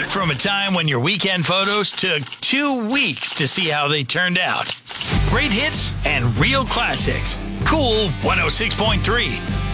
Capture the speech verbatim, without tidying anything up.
From a time when your weekend photos took two weeks to see how they turned out. Great hits and real classics. Cool one oh six point three.